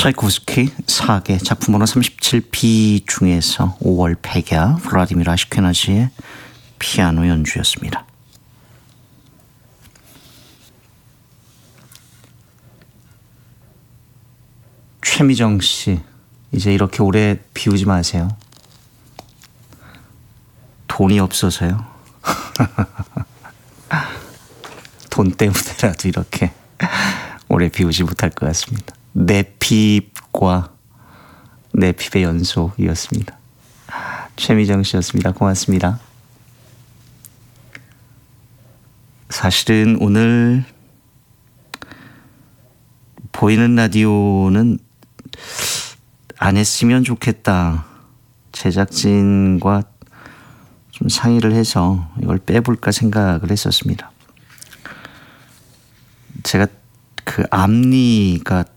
차이코프스키 4개 작품 번호 37B 중에서 5월 백야 블라디미르 아시케나지의 피아노 연주였습니다. 최미정 씨, 이제 이렇게 오래 비우지 마세요. 돈이 없어서요. 돈 때문에라도 이렇게 오래 비우지 못할 것 같습니다. 내핍과 내핍의 연속이었습니다. 최미정 씨였습니다. 고맙습니다. 사실은 오늘 보이는 라디오는 안 했으면 좋겠다. 제작진과 좀 상의를 해서 이걸 빼볼까 생각을 했었습니다. 제가 그 앞니가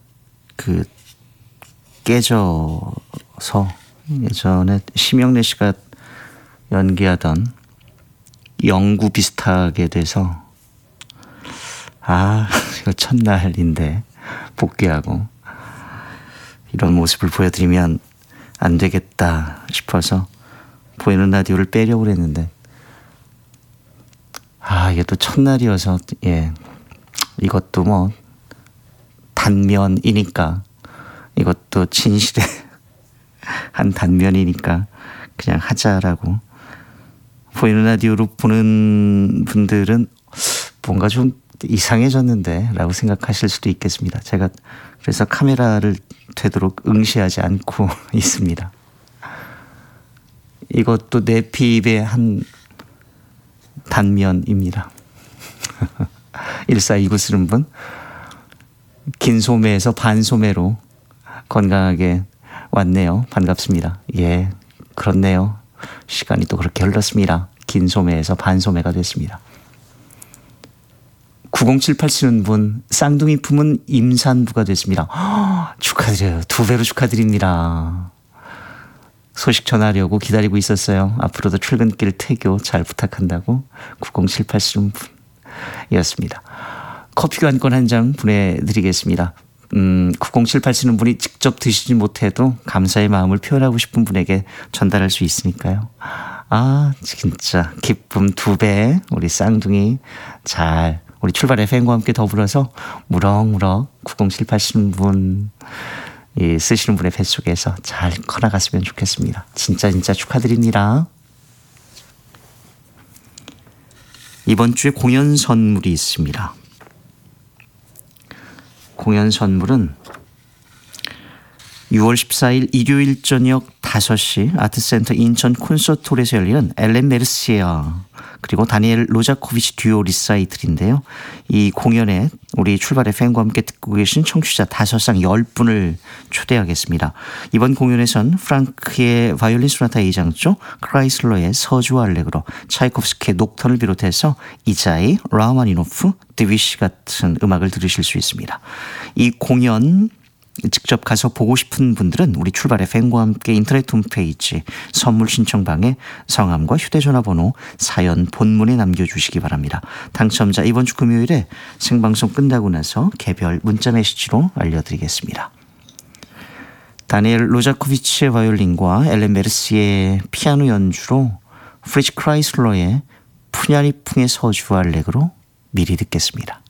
깨져서 예전에 심영래 씨가 연기하던 영구 비슷하게 돼서 이거 첫날인데 복귀하고 이런 모습을 보여드리면 안 되겠다 싶어서 보이는 라디오를 빼려고 했는데 이게 또 첫날이어서 이것도 뭐 단면이니까 이것도 진실의 한 단면이니까 그냥 하자라고. 보이는 라디오로 보는 분들은 뭔가 좀 이상해졌는데 라고 생각하실 수도 있겠습니다. 제가 그래서 카메라를 되도록 응시하지 않고 있습니다. 이것도 내핍의 한 단면입니다. 1429 쓰는 분, 긴 소매에서 반소매로 건강하게 왔네요. 반갑습니다. 예, 그렇네요. 시간이 또 그렇게 흘렀습니다. 긴 소매에서 반소매가 됐습니다. 9078 쓰는 분, 쌍둥이 품은 임산부가 됐습니다. 축하드려요. 2배로 축하드립니다. 소식 전하려고 기다리고 있었어요. 앞으로도 출근길 태교 잘 부탁한다고 9078 쓰는 분이었습니다. 커피 교환권 한 장 보내드리겠습니다. 9078 쓰는 분이 직접 드시지 못해도 감사의 마음을 표현하고 싶은 분에게 전달할 수 있으니까요. 진짜 기쁨 2배. 우리 쌍둥이 잘 우리 출발 FM과 함께 더불어서 무럭무럭 9078 쓰는 분 쓰시는 분의 뱃속에서 잘 커나갔으면 좋겠습니다. 진짜 축하드립니다. 이번 주에 공연 선물이 있습니다. 공연 선물은 6월 14일 일요일 저녁 5시 아트센터 인천 콘서트홀에서 열리는 엘렌 메르시아 그리고 다니엘 로자코비치 듀오 리사이틀인데요. 이 공연에 우리 출발의 팬과 함께 듣고 계신 청취자 5상 10분을 초대하겠습니다. 이번 공연에선 프랑크의 바이올린 소나타 2장조, 크라이슬러의 서주와 알레그로, 차이코프스키의 녹턴을 비롯해서 이자이, 라흐마니노프, 드뷔시 같은 음악을 들으실 수 있습니다. 이 공연 직접 가서 보고 싶은 분들은 우리 출발의 팬과 함께 인터넷 홈페이지 선물 신청방에 성함과 휴대전화 번호, 사연 본문에 남겨주시기 바랍니다. 당첨자 이번 주 금요일에 생방송 끝나고 나서 개별 문자 메시지로 알려드리겠습니다. 다니엘 로자코비치의 바이올린과 엘렌 메르시의 피아노 연주로 프리츠 크라이슬러의 푸냐리풍의 서주 알렉으로 미리 듣겠습니다.